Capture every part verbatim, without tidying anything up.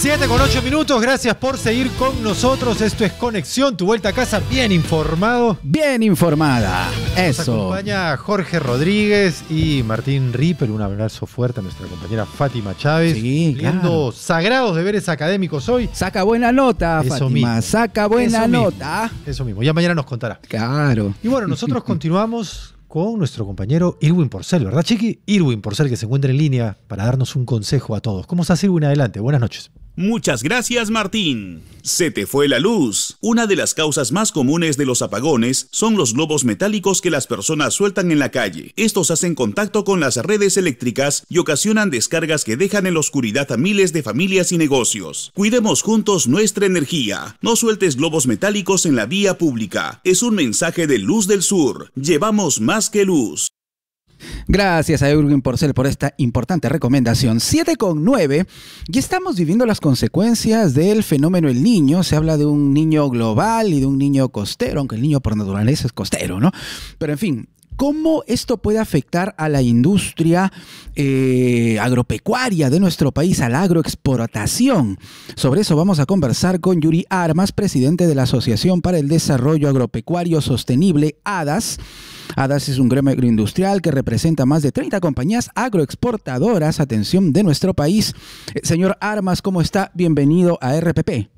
siete con ocho minutos, gracias por seguir con nosotros. Esto es Conexión, tu vuelta a casa bien informado. Bien informada, eso. Nos acompaña Jorge Rodríguez y Martín Ripper. Un abrazo fuerte a nuestra compañera Fátima Chávez. Sí, claro. Viendo sagrados deberes académicos hoy. Saca buena nota, Eso Fátima, mismo. saca buena Eso nota. Mismo. Eso mismo, ya mañana nos contará. Claro. Y bueno, nosotros continuamos con nuestro compañero Irwin Porcel, ¿verdad, Chiqui? Irwin Porcel, que se encuentra en línea para darnos un consejo a todos. ¿Cómo estás, Irwin? Adelante, buenas noches. Muchas gracias, Martín. Se te fue la luz. Una de las causas más comunes de los apagones son los globos metálicos que las personas sueltan en la calle. Estos hacen contacto con las redes eléctricas y ocasionan descargas que dejan en la oscuridad a miles de familias y negocios. Cuidemos juntos nuestra energía. No sueltes globos metálicos en la vía pública. Es un mensaje de Luz del Sur. Llevamos más que luz. Gracias a Irwin Porcel por esta importante recomendación. siete con nueve, y estamos viviendo las consecuencias del fenómeno El Niño. Se habla de un niño global y de un niño costero, aunque el niño por naturaleza es costero, ¿no? Pero en fin, ¿cómo esto puede afectar a la industria eh, agropecuaria de nuestro país, a la agroexportación? Sobre eso vamos a conversar con Yuri Armas, presidente de la Asociación para el Desarrollo Agropecuario Sostenible, ADAS. ADAS es un gremio agroindustrial que representa más de treinta compañías agroexportadoras, atención, de nuestro país. Eh, señor Armas, ¿cómo está? Bienvenido a R P P.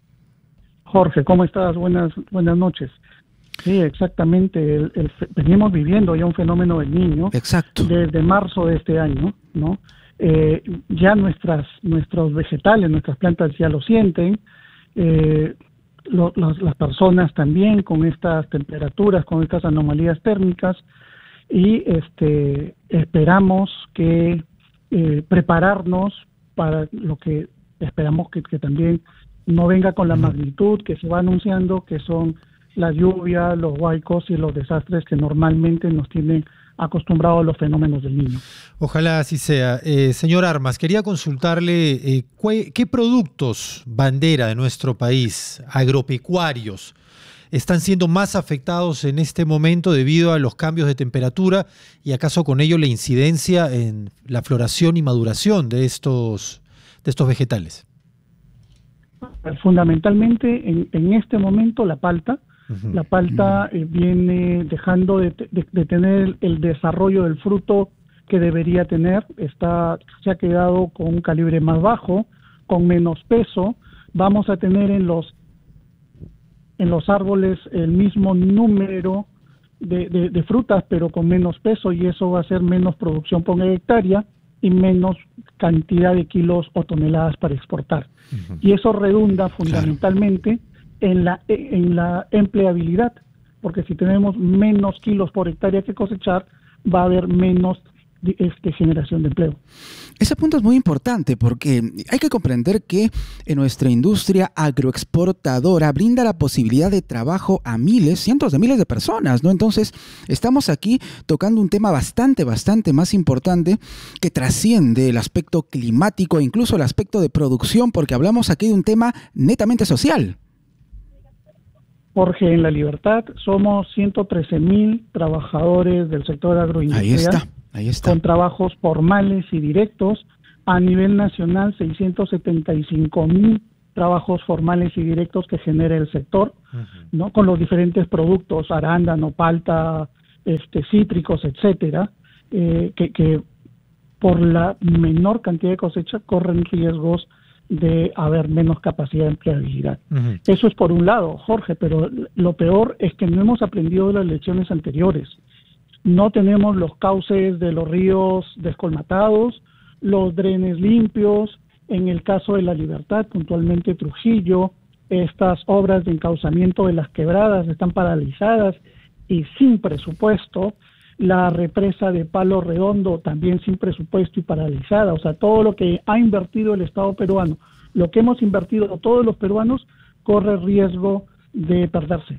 Jorge, ¿cómo estás? Buenas, buenas noches. Sí, exactamente. El, el, venimos viviendo ya un fenómeno del Niño. Exacto. Desde marzo de este año, ¿no? Eh, ya nuestras, nuestros vegetales, nuestras plantas ya lo sienten. Eh, lo, los, las personas también con estas temperaturas, con estas anomalías térmicas. Y este esperamos que eh, prepararnos para lo que esperamos que, que también no venga con la magnitud que se va anunciando, que son la lluvia, los huaicos y los desastres que normalmente nos tienen acostumbrados a los fenómenos del Niño. Ojalá así sea. Eh, señor Armas, quería consultarle eh, ¿qué productos bandera de nuestro país, agropecuarios, están siendo más afectados en este momento debido a los cambios de temperatura y acaso con ello la incidencia en la floración y maduración de estos, de estos vegetales? Fundamentalmente en, en este momento la palta. Uh-huh. La palta eh, viene dejando de, de, de tener el desarrollo del fruto que debería tener. Está, se ha quedado con un calibre más bajo, con menos peso. Vamos a tener en los en los árboles el mismo número de, de, de frutas, pero con menos peso, y eso va a ser menos producción por hectárea y menos cantidad de kilos o toneladas para exportar. Uh-huh. Y eso redunda fundamentalmente claro. en la en la empleabilidad, porque si tenemos menos kilos por hectárea que cosechar, va a haber menos este, generación de empleo. Ese punto es muy importante porque hay que comprender que en nuestra industria agroexportadora brinda la posibilidad de trabajo a miles, cientos de miles de personas, ¿no? Entonces, estamos aquí tocando un tema bastante, bastante más importante que trasciende el aspecto climático e incluso el aspecto de producción, porque hablamos aquí de un tema netamente social. Jorge, en La Libertad somos ciento trece mil trabajadores del sector agroindustrial. Ahí está. Ahí está. Con trabajos formales y directos. A nivel nacional, seiscientos setenta y cinco mil trabajos formales y directos que genera el sector, uh-huh. ¿no? Con los diferentes productos, arándano, palta, este, cítricos, etcétera, eh, que, que por la menor cantidad de cosecha corren riesgos de haber menos capacidad de empleabilidad. Uh-huh. Eso es por un lado, Jorge, pero lo peor es que no hemos aprendido de las lecciones anteriores. No tenemos los cauces de los ríos descolmatados, los drenes limpios. En el caso de La Libertad, puntualmente Trujillo, estas obras de encauzamiento de las quebradas están paralizadas y sin presupuesto. La represa de Palo Redondo también sin presupuesto y paralizada. O sea, todo lo que ha invertido el Estado peruano, lo que hemos invertido todos los peruanos, corre riesgo de perderse.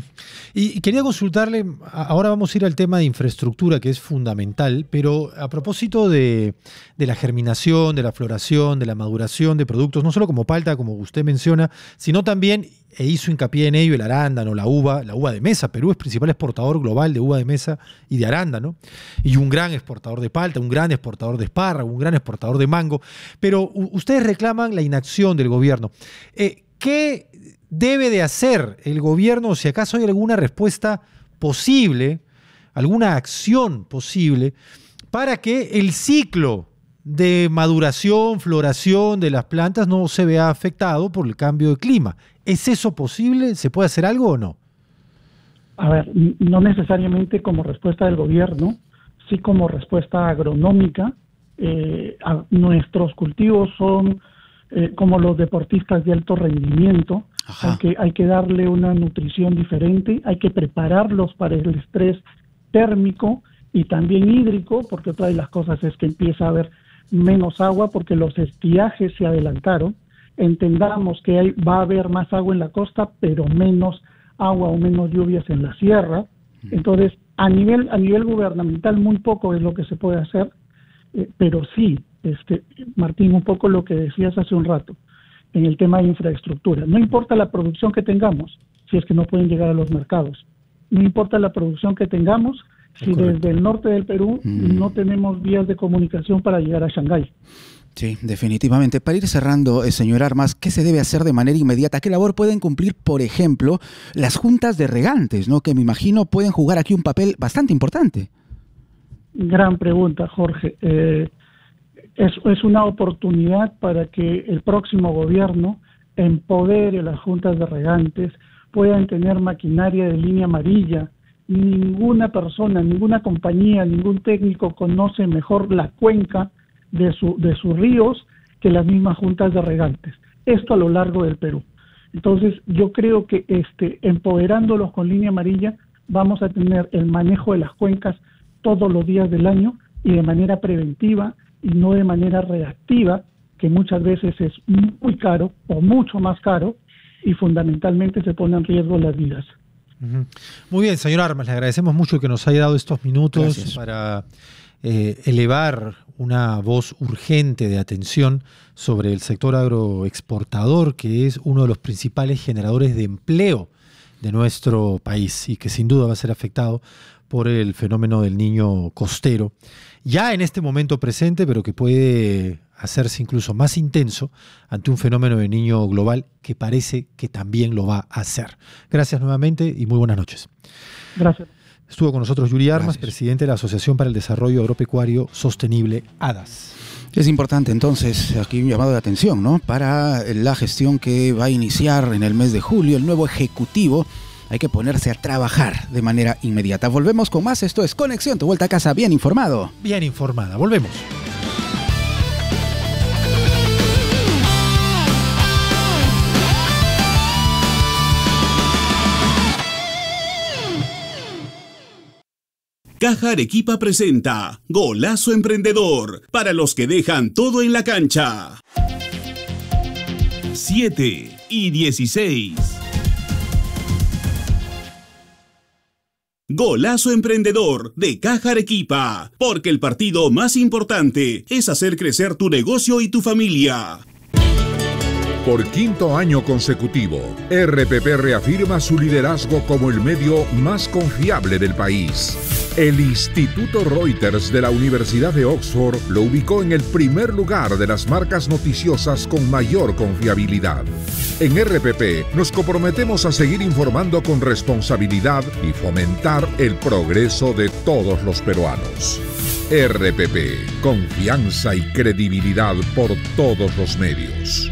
Y quería consultarle, ahora vamos a ir al tema de infraestructura, que es fundamental, pero a propósito de, de la germinación, de la floración, de la maduración de productos, no solo como palta, como usted menciona, sino también, e hizo hincapié en ello el arándano, la uva, la uva de mesa. Perú es principal exportador global de uva de mesa y de arándano, y un gran exportador de palta, un gran exportador de espárrago, un gran exportador de mango. Pero ustedes reclaman la inacción del gobierno. Eh, ¿Qué debe de hacer el gobierno, si acaso hay alguna respuesta posible, alguna acción posible, para que el ciclo de maduración, floración de las plantas no se vea afectado por el cambio de clima? ¿Es eso posible? ¿Se puede hacer algo o no? A ver, no necesariamente como respuesta del gobierno, sí como respuesta agronómica. Eh, a, nuestros cultivos son eh, como los deportistas de alto rendimiento. Hay que, hay que darle una nutrición diferente, hay que prepararlos para el estrés térmico y también hídrico, porque otra de las cosas es que empieza a haber menos agua porque los estiajes se adelantaron. Entendamos que hay, va a haber más agua en la costa, pero menos agua o menos lluvias en la sierra. Entonces, a nivel a nivel gubernamental muy poco es lo que se puede hacer, eh, pero sí, este Martín, un poco lo que decías hace un rato, en el tema de infraestructura. No importa la producción que tengamos, si es que no pueden llegar a los mercados. No importa la producción que tengamos, si desde el norte del Perú mm. no tenemos vías de comunicación para llegar a Shanghái. Sí, definitivamente. Para ir cerrando, eh, señor Armas, ¿qué se debe hacer de manera inmediata? ¿Qué labor pueden cumplir, por ejemplo, las juntas de regantes, ¿no? Que me imagino pueden jugar aquí un papel bastante importante. Gran pregunta, Jorge. Eh, es, es una oportunidad para que el próximo gobierno empodere las juntas de regantes, puedan tener maquinaria de línea amarilla. Ninguna persona, ninguna compañía, ningún técnico conoce mejor la cuenca de, su, de sus ríos que las mismas juntas de regantes. Esto a lo largo del Perú. Entonces, yo creo que este, empoderándolos con línea amarilla, vamos a tener el manejo de las cuencas todos los días del año y de manera preventiva y no de manera reactiva, que muchas veces es muy caro o mucho más caro y fundamentalmente se pone en riesgo las vidas. Muy bien, señor Armas, le agradecemos mucho que nos haya dado estos minutos. Gracias. Para eh, elevar una voz urgente de atención sobre el sector agroexportador, que es uno de los principales generadores de empleo de nuestro país y que sin duda va a ser afectado por el fenómeno del niño costero, ya en este momento presente, pero que puede hacerse incluso más intenso ante un fenómeno de niño global que parece que también lo va a hacer. Gracias nuevamente y muy buenas noches. Gracias. Estuvo con nosotros Yuri Armas, Gracias. presidente de la Asociación para el Desarrollo Agropecuario Sostenible, A D A S. Es importante entonces aquí un llamado de atención, ¿no? Para la gestión que va a iniciar en el mes de julio, el nuevo ejecutivo. Hay que ponerse a trabajar de manera inmediata. Volvemos con más. Esto es Conexión, tu vuelta a casa bien informado. Bien informada. Volvemos. Caja Arequipa presenta Golazo Emprendedor, para los que dejan todo en la cancha. siete y dieciséis. Golazo Emprendedor de Caja Arequipa, porque el partido más importante es hacer crecer tu negocio y tu familia. Por quinto año consecutivo, R P P reafirma su liderazgo como el medio más confiable del país. El Instituto Reuters de la Universidad de Oxford lo ubicó en el primer lugar de las marcas noticiosas con mayor confiabilidad. En R P P nos comprometemos a seguir informando con responsabilidad y fomentar el progreso de todos los peruanos. R P P, confianza y credibilidad por todos los medios.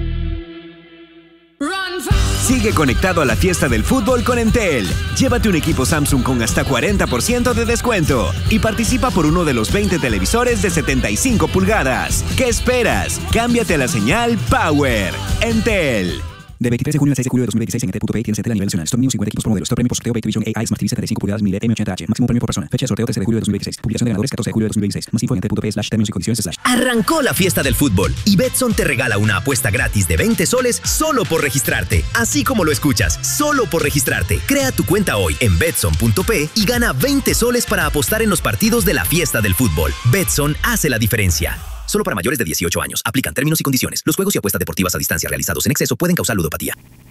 Sigue conectado a la fiesta del fútbol con Entel. Llévate un equipo Samsung con hasta cuarenta por ciento de descuento y participa por uno de los veinte televisores de setenta y cinco pulgadas. ¿Qué esperas? Cámbiate a la señal Power. Entel. De veintitrés de junio al seis de julio de dos mil veintiséis en Entel punto P tiene Entel a nivel nacional. Stock News cincuenta equipos por modelo. Stock premio por sorteo Pay Vision A I Smart T V setenta y cinco pulgadas mil M ochenta H. Máximo premio por persona. Fecha de sorteo trece de julio de dos mil veintiséis. Publicación de ganadores catorce de julio de dos mil veintiséis. Más info en entel punto P slash términos y condiciones slash. Arrancó la fiesta del fútbol y Betson te regala una apuesta gratis de veinte soles solo por registrarte. Así como lo escuchas, solo por registrarte. Crea tu cuenta hoy en betson punto P y gana veinte soles para apostar en los partidos de la fiesta del fútbol. Betson hace la diferencia. Solo para mayores de dieciocho años. Aplican términos y condiciones. Los juegos y apuestas deportivas a distancia realizados en exceso pueden causar ludopatía.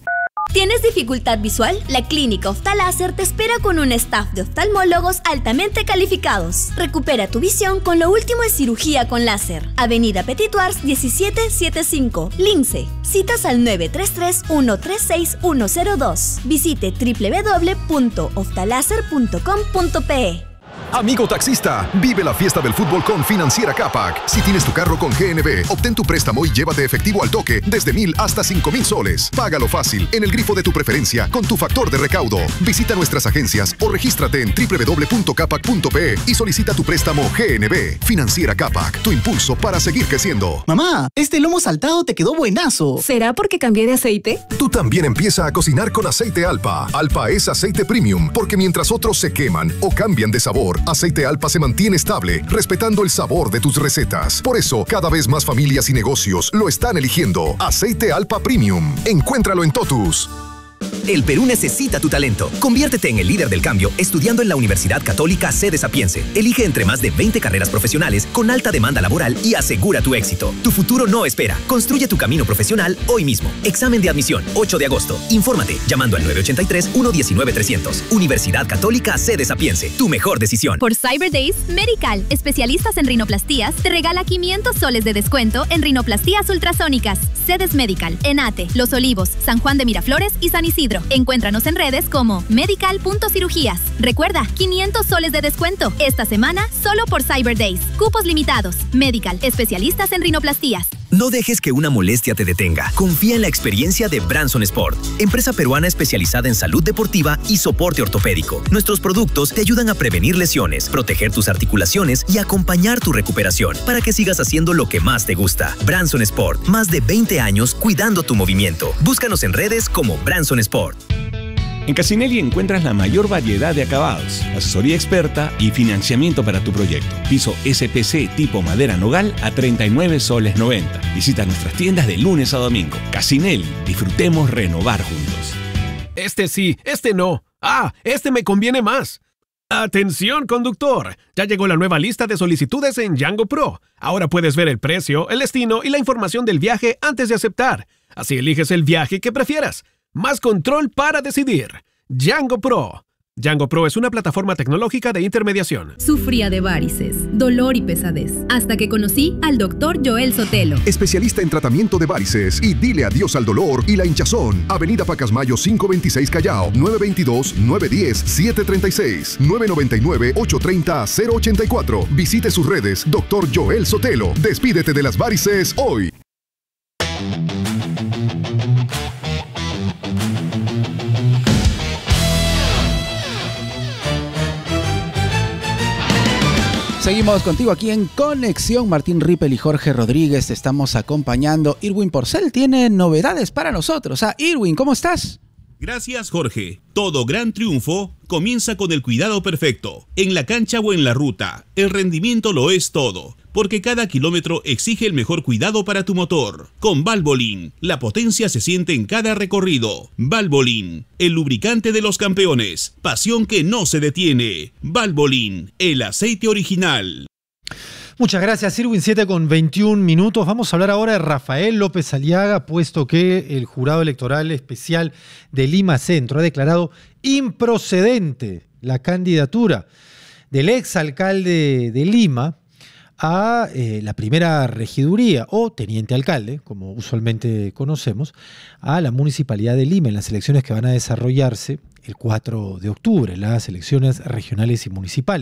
¿Tienes dificultad visual? La clínica Oftaláser te espera con un staff de oftalmólogos altamente calificados. Recupera tu visión con lo último en cirugía con láser. Avenida Petit Tours diecisiete setenta y cinco, Lince. Citas al nueve tres tres, uno tres seis, uno cero dos. Visite w w w punto oftaláser punto com punto pe. Amigo taxista, vive la fiesta del fútbol con Financiera Capac. Si tienes tu carro con G N B, obtén tu préstamo y llévate efectivo al toque desde mil hasta cinco mil soles. Págalo fácil en el grifo de tu preferencia con tu factor de recaudo. Visita nuestras agencias o regístrate en w w w punto capac punto pe y solicita tu préstamo G N B. Financiera Capac, tu impulso para seguir creciendo. Mamá, este lomo saltado te quedó buenazo. ¿Será porque cambié de aceite? Tú también empieza a cocinar con aceite Alpa. Alpa es aceite premium porque mientras otros se queman o cambian de sabor, Aceite Alpa se mantiene estable, respetando el sabor de tus recetas. Por eso, cada vez más familias y negocios lo están eligiendo. Aceite Alpa Premium. Encuéntralo en Totus. El Perú necesita tu talento. Conviértete en el líder del cambio estudiando en la Universidad Católica Sede Sapiense. Elige entre más de veinte carreras profesionales con alta demanda laboral y asegura tu éxito. Tu futuro no espera. Construye tu camino profesional hoy mismo. Examen de admisión, ocho de agosto. Infórmate llamando al nueve ocho tres, uno uno nueve, tres cero cero. Universidad Católica Sede Sapiense. Tu mejor decisión. Por Cyber Days, Medical, especialistas en rinoplastías, te regala quinientos soles de descuento en rinoplastías ultrasónicas. Sedes Medical, Enate, Los Olivos, San Juan de Miraflores y San Isidro. Encuéntranos en redes como medical punto cirugías. Recuerda, quinientos soles de descuento. Esta semana, solo por Cyber Days. Cupos limitados. Medical, especialistas en rinoplastías. No dejes que una molestia te detenga. Confía en la experiencia de Branson Sport, empresa peruana especializada en salud deportiva y soporte ortopédico. Nuestros productos te ayudan a prevenir lesiones, proteger tus articulaciones y acompañar tu recuperación para que sigas haciendo lo que más te gusta. Branson Sport, más de veinte años cuidando tu movimiento. Búscanos en redes como Branson Sport. En Casinelli encuentras la mayor variedad de acabados, asesoría experta y financiamiento para tu proyecto. Piso S P C tipo madera nogal a treinta y nueve soles noventa. Visita nuestras tiendas de lunes a domingo. Casinelli, disfrutemos renovar juntos. Este sí, este no. Ah, este me conviene más. ¡Atención, conductor! Ya llegó la nueva lista de solicitudes en Django Pro. Ahora puedes ver el precio, el destino y la información del viaje antes de aceptar. Así eliges el viaje que prefieras. Más control para decidir. Django Pro. Django Pro es una plataforma tecnológica de intermediación. Sufría de varices, dolor y pesadez, hasta que conocí al doctor Joel Sotelo. Especialista en tratamiento de varices y dile adiós al dolor y la hinchazón. Avenida Pacasmayo quinientos veintiséis Callao, nueve veintidós, nueve diez, siete treinta y seis, nueve noventa y nueve, ocho treinta, cero ochenta y cuatro. Visite sus redes, doctor Joel Sotelo. Despídete de las varices hoy. Seguimos contigo aquí en Conexión. Martín Rippel y Jorge Rodríguez te estamos acompañando. Irwin Porcel tiene novedades para nosotros. Ah, Irwin, ¿cómo estás? Gracias, Jorge. Todo gran triunfo comienza con el cuidado perfecto. En la cancha o en la ruta, el rendimiento lo es todo, porque cada kilómetro exige el mejor cuidado para tu motor. Con Valvoline, la potencia se siente en cada recorrido. Valvoline, el lubricante de los campeones. Pasión que no se detiene. Valvoline, el aceite original. Muchas gracias, Irwin. siete con veintiún minutos. Vamos a hablar ahora de Rafael López Aliaga, puesto que el Jurado Electoral Especial de Lima Centro ha declarado improcedente la candidatura del exalcalde de Lima a eh, la primera regiduría, o teniente alcalde, como usualmente conocemos, a la Municipalidad de Lima en las elecciones que van a desarrollarse el cuatro de octubre, las elecciones regionales y municipales.